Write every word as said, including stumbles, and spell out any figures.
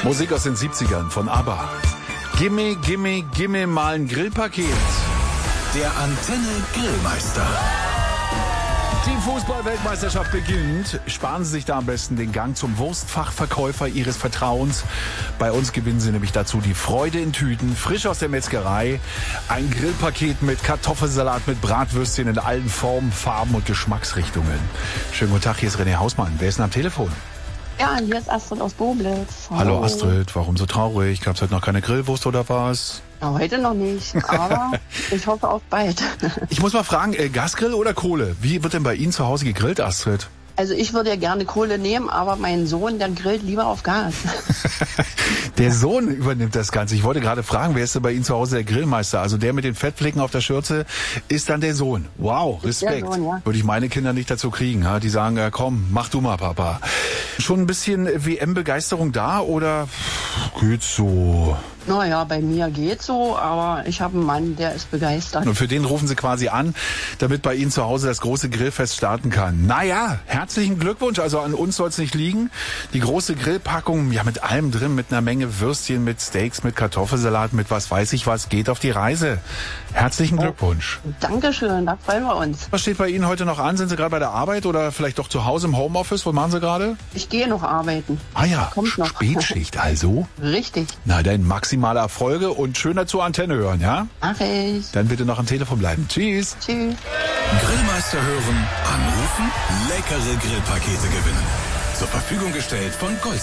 Musik aus den siebzigern von ABBA. Gimme, gimme, gimme mal ein Grillpaket. Der Antenne Grillmeister. Die Fußball-Weltmeisterschaft beginnt. Sparen Sie sich da am besten den Gang zum Wurstfachverkäufer Ihres Vertrauens. Bei uns gewinnen Sie nämlich dazu die Freude in Tüten, frisch aus der Metzgerei. Ein Grillpaket mit Kartoffelsalat, mit Bratwürstchen in allen Formen, Farben und Geschmacksrichtungen. Schönen guten Tag, hier ist René Hausmann. Wer ist denn am Telefon? Ja, hier ist Astrid aus Boblitz. Hallo, Hallo Astrid, warum so traurig? Gab's heute noch keine Grillwurst oder was? Ja, heute noch nicht, aber ich hoffe auf bald. Ich muss mal fragen, äh, Gasgrill oder Kohle? Wie wird denn bei Ihnen zu Hause gegrillt, Astrid? Also ich würde ja gerne Kohle nehmen, aber mein Sohn, der grillt lieber auf Gas. Der Sohn übernimmt das Ganze. Ich wollte gerade fragen, wer ist denn bei Ihnen zu Hause der Grillmeister? Also der mit den Fettflecken auf der Schürze ist dann der Sohn. Wow, Respekt. Sohn, ja. Würde ich meine Kinder nicht dazu kriegen. Ja? Die sagen, ja, komm, mach du mal, Papa. Schon ein bisschen W M-Begeisterung da oder geht's so? Naja, bei mir geht's so, aber ich habe einen Mann, der ist begeistert. Und für den rufen Sie quasi an, damit bei Ihnen zu Hause das große Grillfest starten kann. Naja, herzlichen Glückwunsch, also an uns soll es nicht liegen. Die große Grillpackung, ja mit allem drin, mit einer Menge Würstchen, mit Steaks, mit Kartoffelsalat, mit was weiß ich was, geht auf die Reise. Herzlichen Glückwunsch. Oh, Dankeschön, da freuen wir uns. Was steht bei Ihnen heute noch an? Sind Sie gerade bei der Arbeit oder vielleicht doch zu Hause im Homeoffice? Was machen Sie gerade? Ich gehe noch arbeiten. Ah ja, Kommt noch. Spätschicht also? Richtig. Na, dann maximale Erfolge und schöner zur Antenne hören, ja? Mach ich. Dann bitte noch am Telefon bleiben. Tschüss. Tschüss. Grillmeister hören, anrufen, leckere Grillpakete gewinnen. Zur Verfügung gestellt von Gold.